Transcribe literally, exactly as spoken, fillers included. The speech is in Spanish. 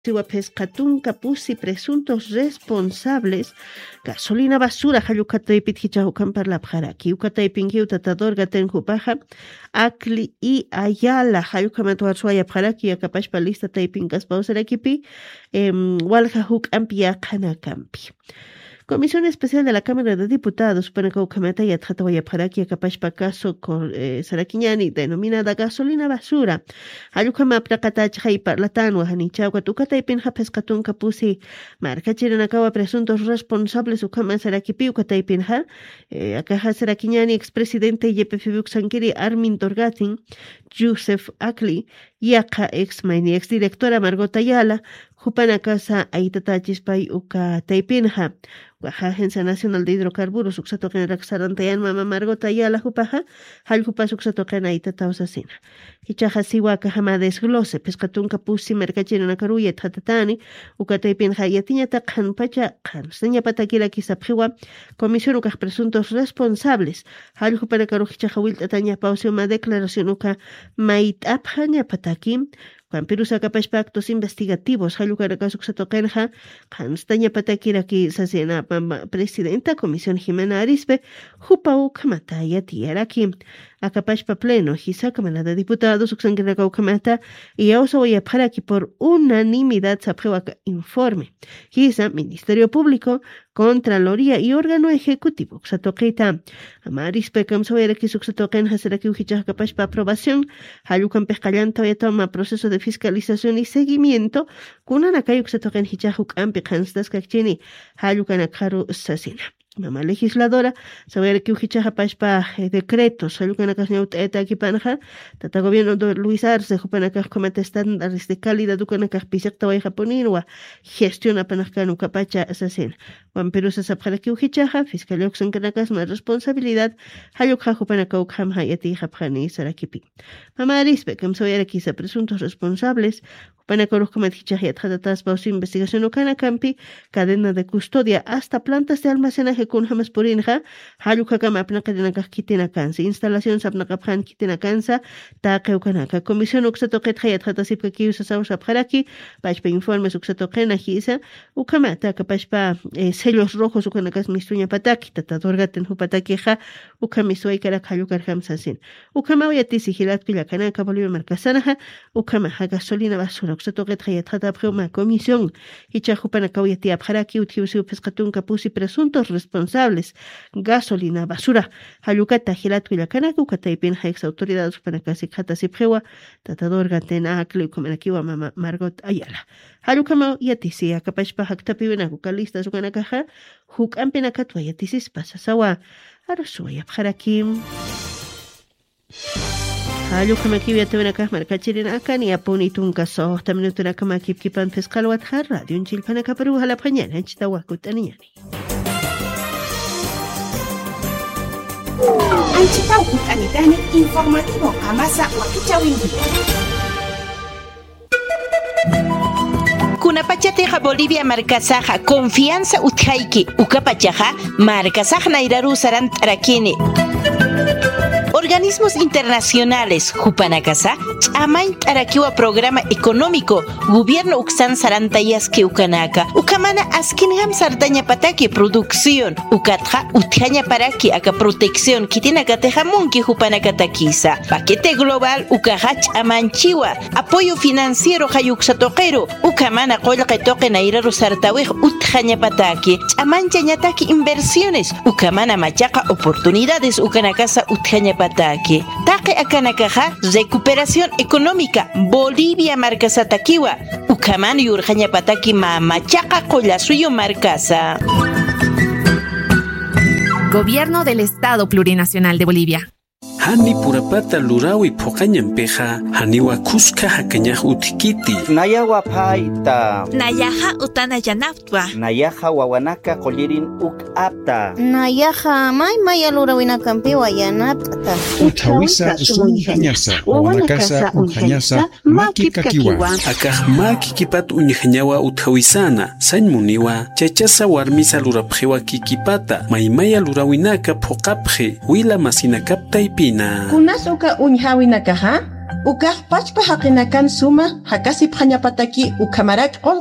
Siwa pescatunca pusi presuntos responsables gasolina basura hayukataypit hichahukan parlapjaraki ukataypinkiu tatador gaten hupaja Acli y Ayala hayukamatuarsuaya pjaraki yakapashpa lista taypinkas pausarakipi em, walja huk ampia kanakampi. Comisión Especial de la Cámara de Diputados para Caucamata y Atjatawaya Paraki Capashpa caso con eh, Saraquiñani denominada gasolina basura. Ayukama Prakatach y Parlatano, Hanichagua, Tucata y Pinja Pescatun Capusi, Marca Chiranakawa, presuntos responsables, Ukama Sarakipi, Ukata y Pinja, eh, Akaja Saraquiñani, expresidente y Yepefibuk Sankiri, Armin Torgatin, Joseph Acli, Yaka ex Maini, ex directora Margot Ayala, Jupana Casa Aitatachispai Uka Taipinja, Agencia Nacional de Hidrocarburos, Uxatoken Raxarantayan, Mama Margot Ayala, Jupaja, Haljupa Uxatoken Aitatawsasina. Hichaja Siwaka Hama desglose, Pescatun Capusi, Mercachino Nakaruya, Tatatani, Uka Taipinja, Yatiña Takhan Pacha, Khan, Seña Patakila Kisapriwa, Comisión Uka presuntos responsables, Haljupana Karujichahawil Tataña Pausima, declaración Uka Mait Abhanya Patakim, Juan Pirusa Capashpa actos investigativos, Halucaracas Uxatokenja, Hanstaña Patakiraki Sasena Presidenta, Comisión Jimena Arispe, Jupau Kamataya Tiaraki, Acapashpa Pleno, Hisa Cámara de Diputados, Uxangueracau Kamata, y Ausoya Paraki por unanimidad Sapewaka informe. Hisa, Ministerio Público, Contraloría y órgano ejecutivo. Uxatoquita, Amarispe Kamsoyaraki Uxatokenja Seraki Ujicha Capashpa aprobación, Halucan Pescallanta y toma proceso de fiscalización y seguimiento, Kunanakayu Uxatoken Hichahuk Ampicanstas Kakchini, Halucanakaru Sasina. Mamá legisladora, saber que ujichaja pashpa decretos, salucanakas neuteta aquí panaja, tata gobierno de Luis Arce, jupanakas comete estándares de calidad, ducanakas pisacta o japonirwa, gestiona panajcanu capacha asesina. Juan Perú se sapjara que ujichaja, fiscalía oxancanakas más responsabilidad, halukha jupanaka ukham hayati japjani sarakipi. Mamá arispe, que msoyara quizá presuntos responsables, Panacorus Cometichaja Tratatas Paus Investigación Ucanacampi, cadena de custodia hasta plantas de almacenaje con Hamas Purinja, Halukakam Apnakadenaka Kitinakansa, instalación Sapnakaphan Kitinakansa, Taka Ucanaka, Comisión Uxatoket Hayat Hatasipka Kiusa Sausa Paraki, Pashpa Informes Uxatokena Hisa, Ukamata, Kapashpa, sellos rojos Ukanakas Mistuña Pataki, Tatadorgaten Hupatakeja, Ukamisway Karakhalukar Hamsasin, Ukamawati Sigilat Pilakanaka, Bolivia Marcasanaja, Ukamaha gasolina basura. Uxatoket Hayat Prima Comisión, Hichajupanakawati Abharaki, Utiusiu Pescatun Capusi, presuntos responsables, gasolina, basura, Halukata, Hilatu y la Canacu, Cataipin, ex autoridades Panacasi, Hatasiprewa, Tatador Gatena, Acli, Comanakiwa, Mama Margot Ayala. Halukamo Yatisi, Akapashpa, Haktapiwena, Hukalista, Zukanakaja, Huk Ampenakatwa Yatisis, Pasasawa, Arasuya Abharakim. Halu kama kiwi atawena kah markachirin akan ya puni tunka so taminu tuna kama kip kipan fiskal wat har radio unchil pana kaparu hala panyan hanchita wakut aniyani. Anchita wakut anitani informativo amasa wakichawingi. Kunapachateja Bolivia marcasaja confianza utjaiki ukapachaja marcasaja nairaru sarant arakini. Organismos internacionales, Jupanacasa, Chamain Tarakiwa Programa Económico, Gobierno Uxan Sarantayas que Ucanaka, Ucamana Askinham Sardaña Pataki, Producción, Ucatja, Utjaña Paraki, Aka Protección, Kitinakateja Munki Jupanakatakisa, Paquete Global, Ucahach Amanchiwa, Apoyo Financiero Hayuxatoquero, Ucamana Colque Toque Naira Rosartawej, Utjaña Pataki, Chamanchañataki Inversiones, Ucamana Machaca Oportunidades, Ucanacasa, Utjaña Pataki. Taque akanakaja, recuperación económica, Bolivia marcasa takiwa, Ucaman y Urjaña Pataki mamachaca colasuyo marcasa. Gobierno del Estado Plurinacional de Bolivia. Hani purapata lurawi pokañampeja, haniwa kuska hakañaj utikiti. Nayawa paita. Nayaja utana yanaptwa. Nayaja wawanaka kolirin uk apta. Nayaja may maya lurawina kampiwa yanapta. Utawisa sunjañasa, wawanakasa unjañasa, maki kakiwa. Akaj maki kipat unjañawa utawisana, sañmuniwa, chachasa warmisa lurapjewa kikipata, maymaya lurawinaka pokapje, wila masina kaptaipi. Kunas uka unjawinakaja, Ukah pachpa haqinakan suma hakasip hañapataki ukamarak